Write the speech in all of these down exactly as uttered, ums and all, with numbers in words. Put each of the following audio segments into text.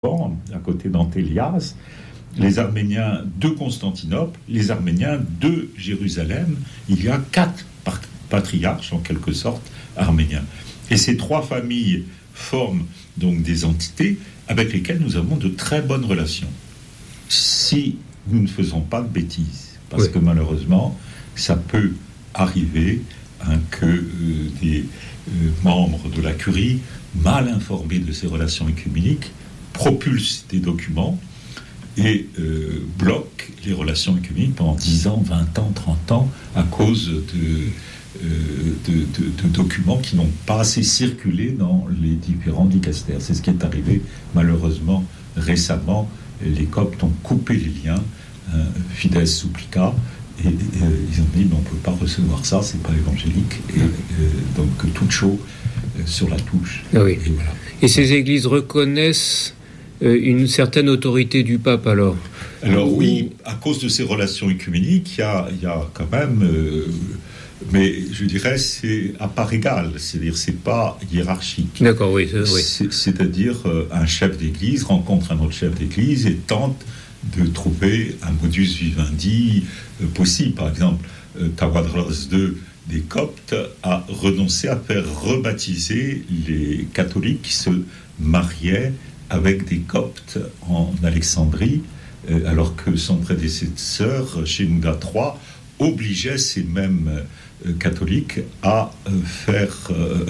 à côté d'Antélias, les Arméniens de Constantinople, les Arméniens de Jérusalem. Il y a quatre patriarches, en quelque sorte, arméniens. Et ces trois familles forment donc des entités avec lesquelles nous avons de très bonnes relations. Si nous ne faisons pas de bêtises, parce oui. que malheureusement, ça peut arriver hein, que euh, des euh, membres de la curie, mal informés de ces relations œcuméniques, propulsent des documents et euh, bloquent les relations œcuméniques pendant dix ans, vingt ans, trente ans à cause de, euh, de, de, de documents qui n'ont pas assez circulé dans les différents dicastères. C'est ce qui est arrivé malheureusement récemment. Les Coptes ont coupé les liens, euh, Fides Supplica, et, et euh, ils ont dit on ne peut pas recevoir ça, c'est pas évangélique, et euh, donc toute chose euh, sur la touche. Ah oui. Et, voilà. Et ces églises reconnaissent euh, une certaine autorité du pape alors Alors oui, à cause de ces relations œcuméniques, il y a, il y a quand même, euh, mais je dirais c'est à part égale, c'est-à-dire c'est pas hiérarchique. D'accord, oui. C'est, oui. C'est, c'est-à-dire euh, un chef d'église rencontre un autre chef d'église et tente de trouver un modus vivendi euh, possible. Par exemple, euh, Tawadros deux des Coptes a renoncé à faire rebaptiser les catholiques qui se mariaient avec des Coptes en Alexandrie, euh, alors que son prédécesseur, Shenouda trois, obligeait ces mêmes euh, catholiques à euh, faire euh,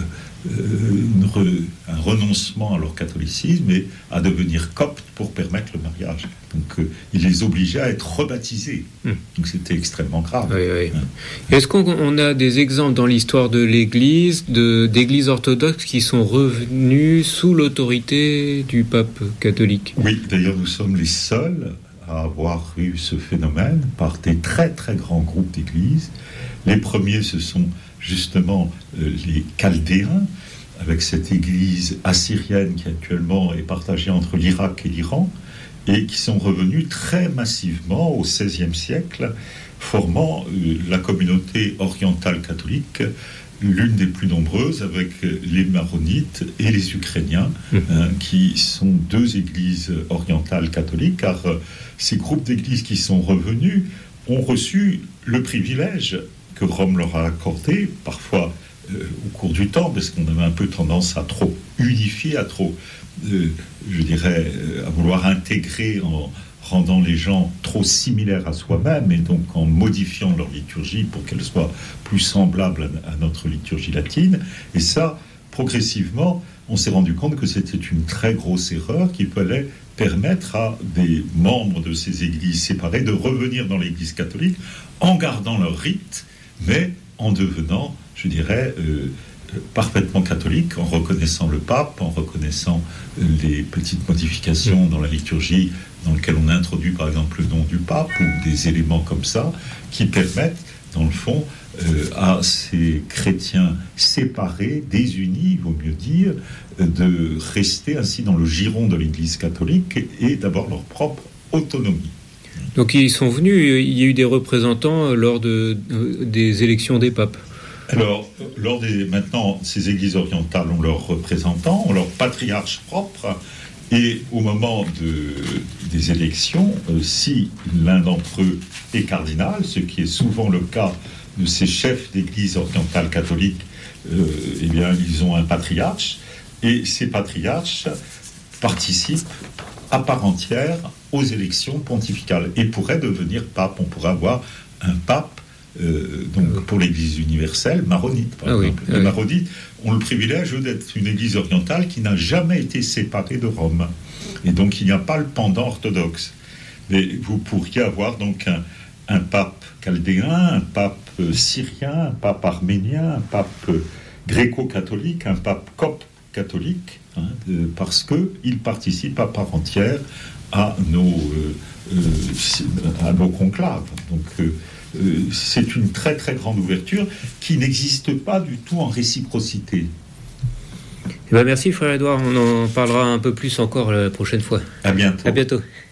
une re, un renoncement à leur catholicisme et à devenir coptes pour permettre le mariage. Donc euh, il les obligeait à être rebaptisés. Mmh. Donc c'était extrêmement grave. Oui, oui. Hein. Est-ce qu'on a des exemples dans l'histoire de l'Église, de, d'églises orthodoxes qui sont revenues sous l'autorité du pape catholique ? Oui, d'ailleurs nous sommes les seuls à avoir eu ce phénomène par des très très grands groupes d'églises. Les premiers, ce sont justement euh, les Chaldéens, avec cette église assyrienne qui actuellement est partagée entre l'Irak et l'Iran, et qui sont revenus très massivement au seizième siècle, formant euh, la communauté orientale catholique, l'une des plus nombreuses, avec les Maronites et les Ukrainiens, mmh. hein, qui sont deux églises orientales catholiques, car euh, ces groupes d'églises qui sont revenus ont reçu le privilège que Rome leur a accordé, parfois euh, au cours du temps, parce qu'on avait un peu tendance à trop unifier, à trop, euh, je dirais, euh, à vouloir intégrer en rendant les gens trop similaires à soi-même, et donc en modifiant leur liturgie pour qu'elle soit plus semblable à, à notre liturgie latine. Et ça, progressivement, on s'est rendu compte que c'était une très grosse erreur, qu'il fallait permettre à des membres de ces églises séparées de revenir dans l'église catholique en gardant leur rite, mais en devenant, je dirais, euh, parfaitement catholique, en reconnaissant le pape, en reconnaissant euh, les petites modifications dans la liturgie dans lesquelles on introduit par exemple le nom du pape ou des éléments comme ça qui permettent, dans le fond, euh, à ces chrétiens séparés, désunis, il vaut mieux dire, euh, de rester ainsi dans le giron de l'Église catholique et d'avoir leur propre autonomie. Donc ils sont venus, il y a eu des représentants lors de, de, des élections des papes. Alors, lors des, maintenant, ces églises orientales ont leurs représentants, ont leurs patriarches propres, et au moment de, des élections, euh, si l'un d'entre eux est cardinal, ce qui est souvent le cas de ces chefs d'église orientale catholique, euh, eh bien, ils ont un patriarche, et ces patriarches participent à part entière aux élections pontificales et pourraient devenir pape. On pourrait avoir un pape euh, donc pour l'Église universelle maronite, par ah exemple. Oui, les oui. Maronites ont le privilège d'être une Église orientale qui n'a jamais été séparée de Rome, et donc il n'y a pas le pendant orthodoxe. Mais vous pourriez avoir donc un, un pape chaldéen, un pape euh, syrien, un pape arménien, un pape euh, gréco-catholique, un pape copte catholique, hein, de, parce qu'ils participent à part entière à nos, euh, euh, à nos conclaves. Donc euh, euh, c'est une très très grande ouverture qui n'existe pas du tout en réciprocité. Eh ben merci frère Édouard, on en parlera un peu plus encore la prochaine fois. À bientôt. À bientôt.